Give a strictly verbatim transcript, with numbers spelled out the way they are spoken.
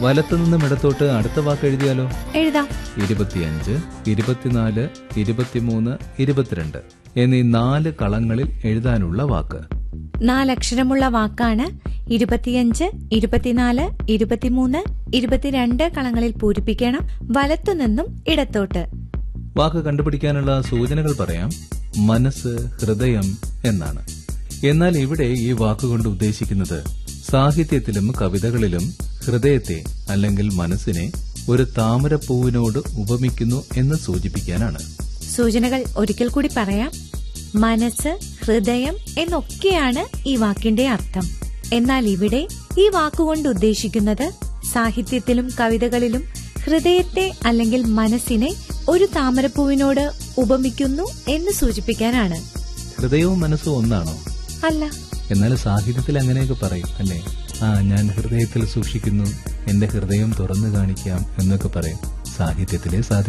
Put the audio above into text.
വലത്തുനിന്നും ഇടത്തോട്ട് അടുത്ത വാക്ക് എഴുതിയാലോ? എഴുതാം. ഇരുപത്തിയഞ്ച്, ഇരുപത്തിനാല്, ഇരുപത്തിമൂന്ന്, ഇരുപത്തിരണ്ട് എന്നീ നാല് കളങ്ങളിൽ എഴുതാനുള്ള വാക്ക്. നാലക്ഷരമുള്ള വാക്കാണ്. ഇരുപത്തിയഞ്ച്, ഇരുപത്തിനാല്, ഇരുപത്തിമൂന്ന്, ഇരുപത്തിരണ്ട് കളങ്ങളിൽ പൂരിപ്പിക്കണം. വലത്തുനിന്നും ഇടത്തോട്ട്. വാക്ക് കണ്ടുപിടിക്കാനുള്ള സൂചനകൾ പറയാം. മനസ്സ്, ഹൃദയം എന്നാണ്. എന്നാൽ ഇവിടെ ഈ വാക്കുകൊണ്ട് ഉദ്ദേശിക്കുന്നത് സാഹിത്യത്തിലും കവിതകളിലും ഹൃദയത്തെ അല്ലെങ്കിൽ മനസ്സിനെ ഒരു താമരപ്പൂവിനോട് ഉപമിക്കുന്നു എന്ന് സൂചിപ്പിക്കാനാണ്. സൂചനകൾ ഒരിക്കൽ കൂടി പറയാം. മനസ്സ്, ഹൃദയം എന്നൊക്കെയാണ് ഈ വാക്കിന്റെ അർത്ഥം. എന്നാൽ ഇവിടെ ഈ വാക്കുകൊണ്ട് ഉദ്ദേശിക്കുന്നത് സാഹിത്യത്തിലും കവിതകളിലും ഹൃദയത്തെ അല്ലെങ്കിൽ മനസ്സിനെ ഒരു താമരപ്പൂവിനോട് ഉപമിക്കുന്നു എന്ന് സൂചിപ്പിക്കാനാണ്. ഹൃദയവും മനസ്സും ഒന്നാണോ? അല്ല. എന്നാൽ സാഹിത്യത്തിൽ അങ്ങനെയൊക്കെ പറയും അല്ലേ? ആ ഞാൻ ഹൃദയത്തിൽ സൂക്ഷിക്കുന്നു, എന്റെ ഹൃദയം തുറന്നു കാണിക്കാം എന്നൊക്കെ പറയും. സാഹിത്യത്തിലെ സാധിക്കും.